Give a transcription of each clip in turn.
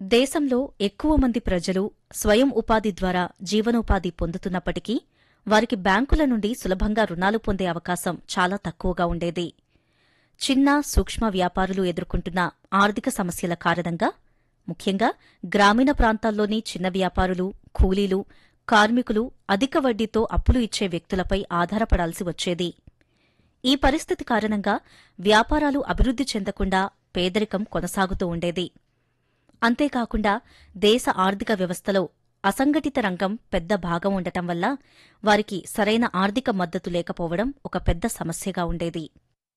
దేశంలో ఎక్కువ మంది ప్రజలు స్వయం ఉపాధి ద్వారా జీవనోపాధి పొందుతున్నప్పటికీ వారికి బ్యాంకుల నుండి సులభంగా రుణాలు పొందే అవకాశం చాలా తక్కువగా ఉండేది. చిన్న, సూక్ష్మ వ్యాపారులు ఎదుర్కొంటున్న ఆర్థిక సమస్యల కారణంగా ముఖ్యంగా గ్రామీణ ప్రాంతాల్లోని చిన్న వ్యాపారులు, కూలీలు, కార్మికులు అధిక వడ్డీతో అప్పులు ఇచ్చే వ్యక్తులపై ఆధారపడాల్సి వచ్చేది. ఈ పరిస్థితి కారణంగా వ్యాపారాలు అభివృద్ధి చెందకుండా పేదరికం కొనసాగుతూ ఉండేది. అంతేకాకుండా దేశ ఆర్థిక వ్యవస్థలో అసంఘటిత రంగం పెద్ద భాగం ఉండటం వల్ల వారికి సరైన ఆర్థిక మద్దతు లేకపోవడం ఒక పెద్ద సమస్యగా ఉండేది.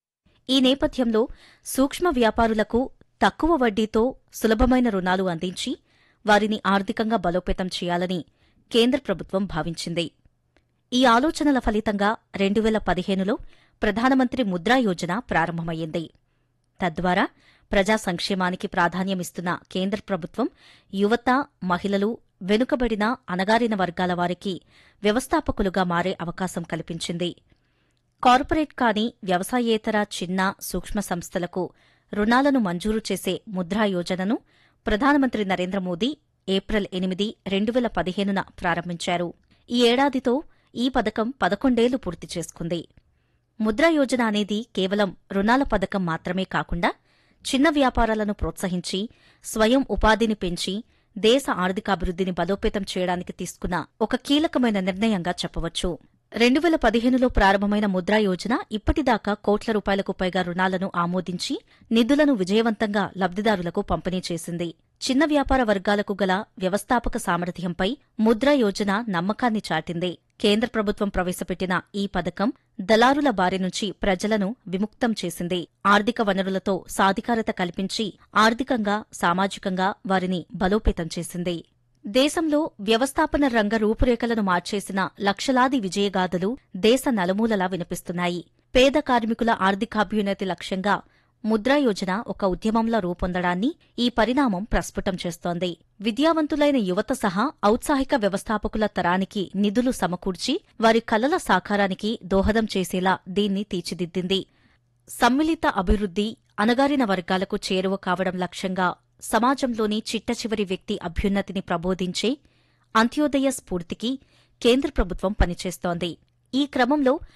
ఈ నేపథ్యంలో సూక్ష్మ వ్యాపారులకు తక్కువ వడ్డీతో సులభమైన రుణాలు అందించి వారిని ఆర్థికంగా బలోపేతం చేయాలని కేంద్ర ప్రభుత్వం భావించింది. ఈ ఆలోచనల ఫలితంగా 2015లో ప్రధానమంత్రి ముద్రా యోజన ప్రారంభమయ్యింది. తద్వారా ప్రజా సంక్షేమానికి ప్రాధాన్యమిస్తున్న కేంద్ర ప్రభుత్వం యువత, మహిళలు, వెనుకబడిన, అణగారిన వర్గాల వారికి వ్యవస్థాపకులుగా మారే అవకాశం కల్పించింది. కార్పొరేట్ కాని వ్యవసాయేతర చిన్న, సూక్ష్మ సంస్థలకు రుణాలను మంజూరు చేసే ముద్రా యోజనను ప్రధానమంత్రి నరేంద్ర మోదీ ఏప్రిల్ 8, 2015న ప్రారంభించారు. ఈ ఏడాదితో ఈ పథకం 11 పూర్తి చేసుకుంది. ముద్రా యోజన అనేది కేవలం రుణాల పథకం మాత్రమే కాకుండా చిన్న వ్యాపారాలను ప్రోత్సహించి స్వయం ఉపాధిని పెంచి దేశ ఆర్థికాభివృద్ధిని బలోపేతం చేయడానికి తీసుకున్న ఒక కీలకమైన నిర్ణయంగా చెప్పవచ్చు. 2015లో ప్రారంభమైన ముద్రా యోజన ఇప్పటిదాకా కోట్ల రూపాయలకు పైగా రుణాలను ఆమోదించి నిధులను విజయవంతంగా లబ్దిదారులకు పంపిణీ చేసింది. చిన్న వ్యాపార వర్గాలకు గల వ్యవస్థాపక సామర్థ్యంపై ముద్రా యోజన నమ్మకాన్ని చాటింది. కేంద్ర ప్రభుత్వం ప్రవేశపెట్టిన ఈ పథకం దళారుల బారి నుంచి ప్రజలను విముక్తం చేసింది. ఆర్థిక వనరులతో సాధికారత కల్పించి ఆర్థికంగా, సామాజికంగా వారిని బలోపేతం చేసింది. దేశంలో వ్యవస్థాపన రంగ రూపురేఖలను మార్చేసిన లక్షలాది విజయగాథలు దేశ నలుమూలలా వినిపిస్తున్నాయి. పేద కార్మికుల ఆర్థికాభ్యున్నతి లక్ష్యంగా ముద్రా యోజన ఒక ఉద్యమంలా రూపొందడాన్ని ఈ పరిణామం ప్రస్ఫుటం చేస్తోంది. విద్యావంతులైన యువత సహా ఔత్సాహిక వ్యవస్థాపకుల తరానికి నిధులు సమకూర్చి వారి కలల సాకారానికి దోహదం చేసేలా దీన్ని తీర్చిదిద్దింది. సమ్మిళిత అభివృద్ధి, అణగారిన వర్గాలకు చేరువ కావడం లక్ష్యంగా సమాజంలోని చిట్టచివరి వ్యక్తి అభ్యున్నతిని ప్రబోధించే అంత్యోదయ స్ఫూర్తికి కేంద్ర ప్రభుత్వం పనిచేస్తోంది. ఈ క్రమంలో